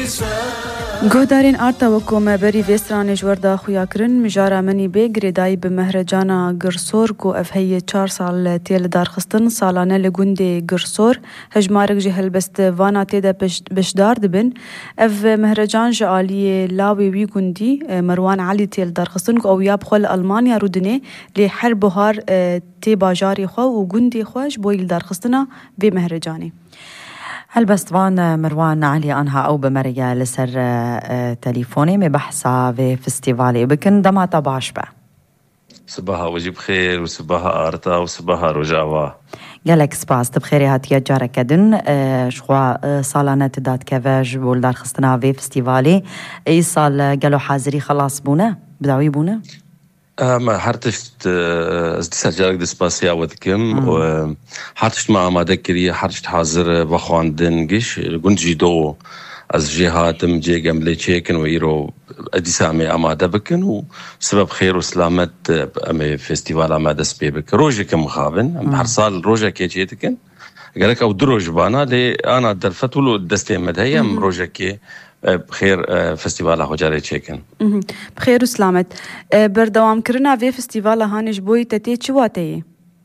گهدارین آرتا و کومبری ویستران جوردا خویا کرن مجارا منی بگری دای به مهرجانا گرسور کو افهی 4 سال تیل دارخستن سالانه لگوندی گرسور هجمارک جهل بست وانا تیدا بشدار دبن اف مهرجان جالی لاوی وی گوندی مروان علی تیل دارخستن کو او یاب خل المانیا رودنه لی حر بهار تی باجاری خو و گوندی خوش بویل دارخستنا به مهرجانی هالبستوان مروان علي أنها أو بمريا لسر تليفوني مبحثة في فستيفالي بكن دما طباش با صباحا وجب خير وصباحا آرتا وصباحا رجاوا قالك سباس تبخيري هاتيا جارك كدن شخوا سالانة دات كافاج بولدار خستنا في فستيفالي اي سال قالوا حازري خلاص بونا بداوي بونا ما حرتشت استسجالك دسباسيا ودكم وحرتشت مع ما ذكري حرتشت حاضر بخواندن قش قنت جيدو از جهاتم جيغم ليشيكن ويرو اديسامي اما دبكن وسبب خير وسلامت امي فيستيفال اما دسبي بك روجك مخابن حرصال روجا كيجيتكن قالك او دروج بانا لي انا درفتولو دستي مدهيم روجك بخير فستیوال هجاری چیکن بخير وسلامت بردوام کرنا في فستیوال هانش بوی تتی چواتی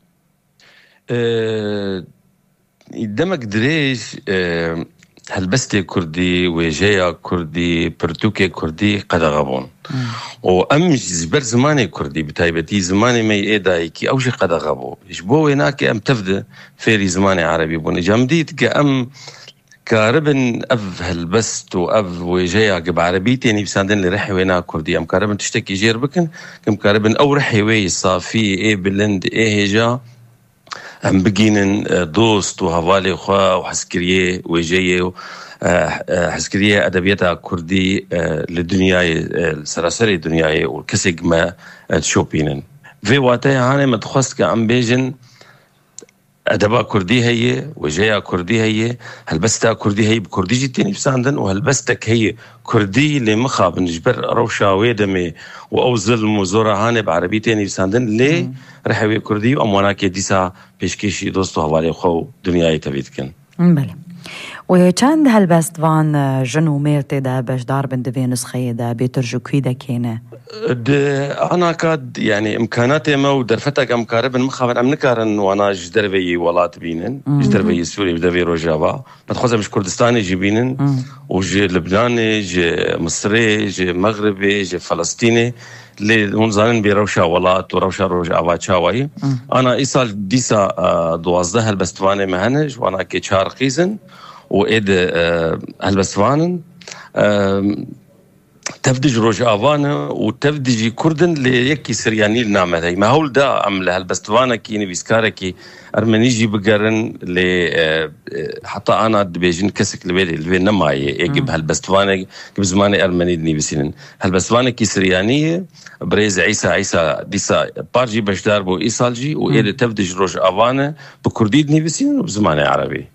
دمك دريش هلبستي كردي وجايا كردي برتوكي كردي قد غابون وأمش زبر زماني كردي بتايبتي زماني ما يأداي كي أوجي قد غابو إشبو هناك أم تفد فيري زماني عربي بون جامديت كأم كاربن أف هلبست وأف وجايا قب عربيتي يعني بساندن اللي رحي وينا كردي أم كاربن تشتكي جير بكن كم كاربن أو رحي وي صافي إيه بلند إيه هجا أم بقينن دوست وهوالي خوا وحسكرية وجاية حسكرية أدبيتها كردي للدنيا سراسري الدنيا والكسق ما تشوبينن في وقتها هاني متخص كأم بيجن أدباء كردي هي وجاية كردي هي هلبستها كردي هي بكردي جتيني بساندن وهلبستك هي كردي اللي مخاب نجبر روشا ويدمي وأوزل مزورة هاني بعربيتيني بساندن ليه رحوي كردي وأموانا كي ديسا بيشكيشي دوستو هوالي خو دنياي تبيتكن بله وچند هالبستوان جنو ميرتي دا بشدار بندوين نسخي دا بيترجو كويدا كينه أنا كاد يعني إمكاناتي ما ودرفتك أم كاربن مخابن أم نكارن وأنا جدربي ولات بينن جدربي سوري بدربي روجابا متخوزة مش كردستاني جيبينن وجي لبناني جي مصري جي مغربي جي فلسطيني اللي منظرين بروشا ولات وروشا روجابا تشاوي أنا إيصال ديسا دوازده هالبستواني مهنج وأنا كي شار قيزن وإيد هالبستوانن تفدج روجافانا وتفدجي كردن ليكي سرياني النعمة هاي ما هول دا عمل هالبستوانا كيني بيسكاركي أرمنيجي بقرن ل حتى أنا دبيجن كسك لبيل نماي يجيب هالبستوانا قبل زمان أرمني دني بسنن هالبستوانا كي سريانية بريز عيسى ديسا بارجي بشدار بو إيصالجي وإيد تفدج روجافانا بكردي دني بسنن وبزمان عربي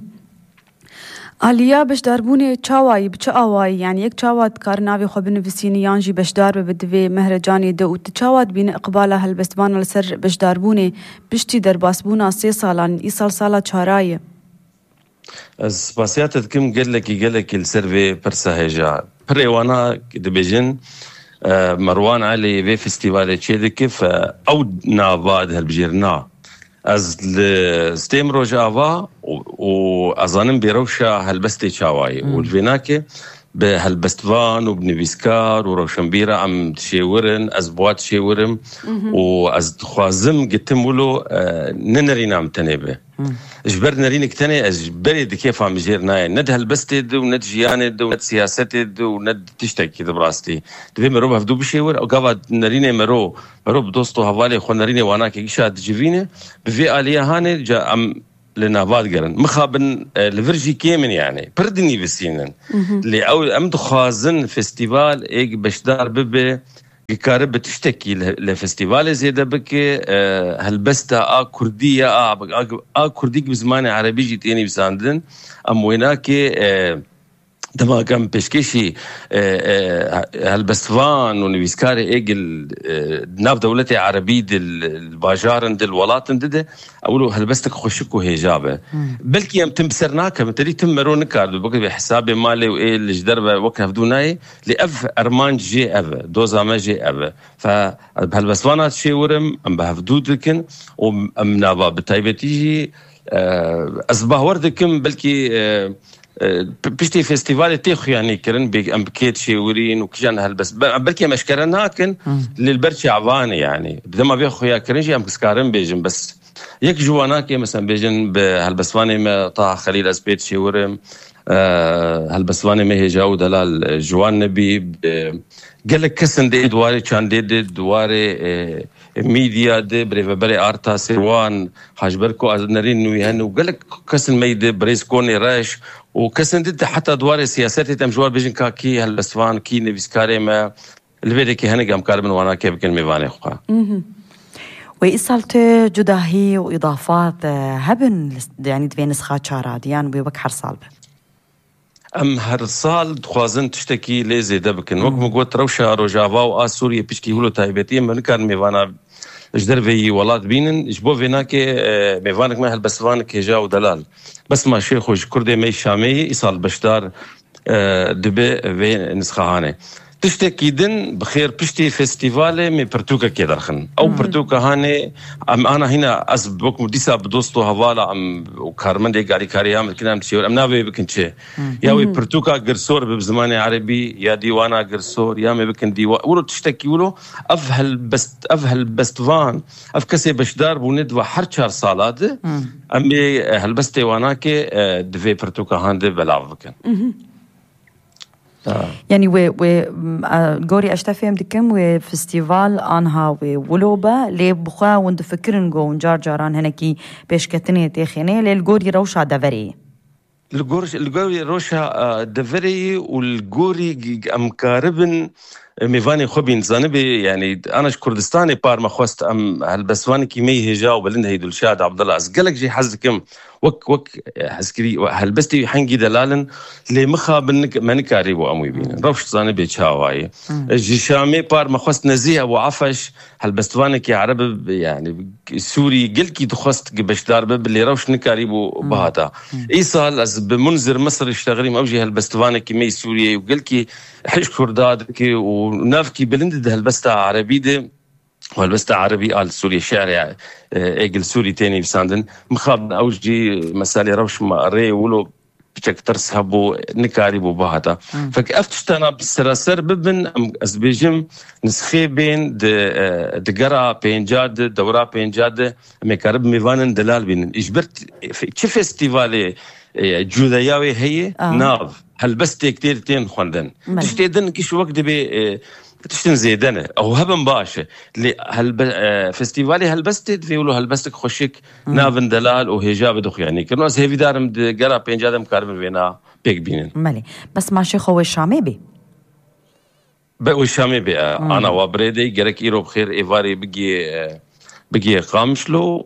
آلیا بشداربونه چاوایی بچه آوایی یعنی یک چاوات کار ناوی خو بنویسینی یانجی بشدار بدوی مهرجانی دو چاوات بین اقبال هالبستوان لسر بشداربونه بشتی در باسبونا 3 سالان ای سالا چارای از باسیاتت کم گلکی السروی پرسه هجا پریوانا دبیجن مروان علی وی فستیواله چه دکف او ناباد هالبجیرنا از ستیم روجاوا وأظن بيروشا هالبستي شاواي والفيناكي بهالبستفان وبنفيسكار وروشنبيرا عم تشيورن أزبوات تشيورم وأز خوازم قتمولو ننرينا عم تنبه اجبر نرينك تاني اجبري دي كيف عم جيرناي ند هالبستي دو ند جياني دو ند سياستي دو ند تشتكي دبراستي دبي مرو بفدو بشيور او قاعد نريني مرو بدوستو هوالي خو نريني وانا كي شاد جيفيني بفي آلية هاني جا عم لنافاد قرن مخابن لفرجي كيمن يعني بردني بسينن اللي او ام دخازن فيستيفال ايق بشدار ببي كارب بتشتكي لفستيفال زيدا بكي هالبستا كردية كرديك بزمان عربي جيتيني بساندن ام ويناكي دما كان بيشكيشي هالبستفان ونويسكاري ايجل ناف دولتي عربية الباجارن دل ولاتن دده اولو هالبستك خوشكو هيجابه بلكي يم تمسرناك متري تمرون كارد بقى بحساب مالي وايه الجدربه وقف دوناي لاف ارمان جي اف دوزا ما جي اف فهالبستفانات شي ورم ام بهفدودكن وام نابا بتايبتيجي أصبح وردكم بلكي بشتي فيستيفال تيخ يعني كرن ام بكيت شيورين وكجان هالبس بلكي مشكرنا كن للبرشي عواني يعني دما بيخو يا كرنجي ام كسكارن بيجن بس يك جواناكي مثلا بيجن بهالبسواني ما طه خليل اسبيت شيورم هالبسواني ما هي جاو دلال جوان نبي قال لك كسن دي دواري كان دي دواري ميديا دي بريفبري ارتا سيوان حاجبركو ازنرين ويهن وقال لك كسن ميد بريس كوني راش وكسن دي حتى دواري سياساتي تمجوار بيجن كاكي هالبسوان كي نبيسكاري ما البيدكي هني قام كاربن وانا كيف كلمه ميفاني خوها وإصالت جداهي وإضافات هبن يعني دوين نسخة شاراديان ويوك حرصالبه ام هر سال خوازن تشتكي ليزي دبكن وقت مقوت روشا روجافا و سوريا بيشكي هولو تايبتي من كان ميفانا جدرفي ولاد بينن جبو فيناكي ميفانك ما هالبسفانك جاو دلال بس ما شيخو كردي مي شامي إصال بشدار دبي في نسخة تشتكي دن بخير بشتي فيستيفالي مي برتوكا كيدرخن او برتوكا هاني انا هنا اسبوك مديسا بدوستو هوالا ام وكارمندي قاري كاريام كنا مشيور ام نافي بكنشي يا وي برتوكا قرصور بزمان عربي يا ديوانا قرصور يا ما بكن ديوا ولو تشتكي ولو افهل بستفان افكسي بشدار بوندوا حرشار صالات امي هالبستي واناكي دفي برتوكا هاندي بلاوكن يعني و جوري اشتفهم دكم وفستيفال انها ولوبا لي بخا وند فكرن جو جار جاران هنكي بيشكتني تخيني للجوري روشا دافري الجوري روشا دافري والجوري امكاربن ميفاني خوبين زانبي يعني انا كردستاني بار ما خوست ام هالبسواني كيمي هجا وبلند هيدول شاد عبد الله اسقلك جي حزكم وك حسكري هالبستي حنجي دلالن لي مخا بنك منكاري بو اموي بين روش زانبي تشاواي جي شامي بار ما خوست نزيه ابو عفش هالبستواني كي عرب يعني سوري قلكي تخست بشدار بب اللي روش نكاري بو بهاتا ايصال از بمنذر مصر اشتغلي اوجي هالبستواني كيمي سوريا وقلكي حش كردادك ونافكي بلند هالبستا عربي دي والبستا عربي قال سوري شعري ايجل سوري تاني بساندن مخاب اوجي مسالي روش ما ري ولو بشك ترسحبو نكاريبو بهاتا فكافتشتنا بالسراسر ببن ازبيجم نسخي بين دقرا بينجاد دورا بينجاد مكارب ميفانن دلال بين اجبرت شي فيستيفالي جوداياوي هي ناف هالبستي كتير تين خوندن تشتيدن كيش وقت بي تشتن زيدنه او هبن باشا اللي فيستيفالي هالبستي فيولو هالبستك خوشك نافن دلال وهجاب دخ يعني كانوا هيفي دارم قرا بينجادم كاربن فينا بيك بينن مالي بس ماشي خو الشامي بي والشامي بي انا وبريدي قرك ايرو بخير ايفاري بقي قامشلو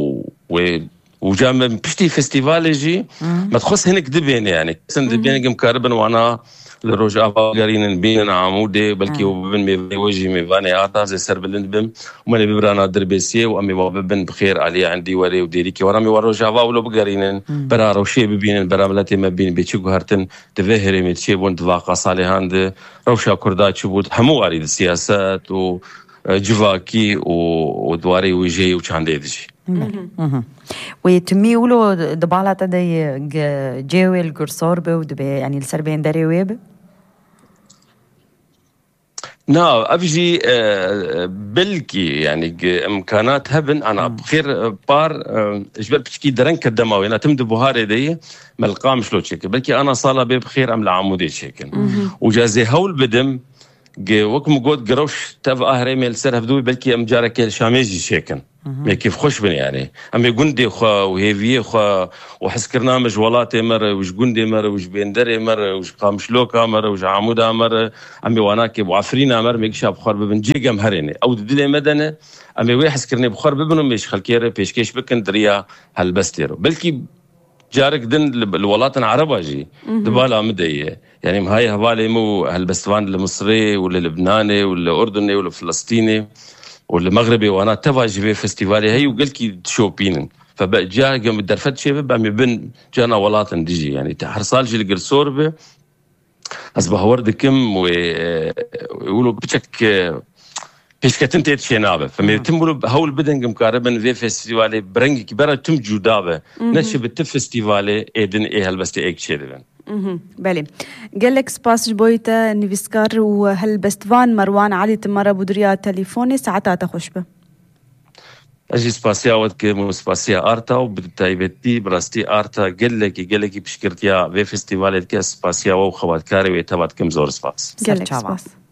وجام بشتي فيستيفال جي ما تخص هناك دبين يعني سند دبين كاربن وانا لروجافا قارين بين عمودي بلكي وبن مي وجهي ميفاني اعطى زي سربلند بم ومن ببرانا دربيسي وامي وبن بخير علي عندي وري وديريكي ورامي وروجافا ولو بقارين برا روشي ببين براملتي ما بين بيتشو هرتن تفهري متشي بوند واقع صالحاند روشا كردات شبوت حمو اريد السياسات وجواكي ودواري وجهي وشاندي دجي ويتمي ولو دبالة تدي جيوي القرصور بو دبي يعني السربين داري ويب نعم أبجي بلكي يعني إمكانات هبن أنا بخير بار إجبر بشكي درن كدماوي أنا تمد بوهاري دي ملقام شلو تشيك بلكي أنا صالة بخير أم العمودي تشيكن وجازي هول بدم وكم قد قروش تف أهري ميل سر هفدوي بلكي أم جارك شاميجي شيكن كيف خوش بني يعني أم يقندي خا وهيفي خا وحسكرنا مجولاتي مرة وش قندي مرة وش بيندري مرة وش قامشلوكا مرة وش عمودا مرة أم يواناكي وعفرينا مرة ميكشا بخار ببن جيجم هريني أو دلي مدني أم يوي حسكرني بخار ببنو ميش خلكيري بيشكيش بكن دريا هالبستيرو بلكي جارك دن الولايات العربية جي دبالة مدية يعني هاي هبالي مو هالبستوان المصري ولا اللبناني ولا الأردني ولا فلسطيني ولا المغربي وانا تبع جي فيستيفالي هي وقلكي تشوبين فبقى جا قام درفت شيء بقى بين جانا ولايات ديجي يعني حرصال جي القرصور به أصبح ورد كم ويقولوا بشك فيش كتنت يتشينابه فما يتمولوا هول بدن مقاربا في فيستيفالي برنج كبيرة تم جودابه نشي بالتف فيستيفالي ايدن ايه هالبستي ايك شيرين بله قالك سباس جبويتا نيفسكار وهالبستفان مروان علي تمارا بودريا تليفوني ساعتها تخشبه اجي سباسيا ودك سباسيا ارتا وبتايبتي براستي ارتا قالك بشكرتيا في فيستيفالي كاس سباسيا وخوات كاري ويتابعت كم زور سباس قالك سباس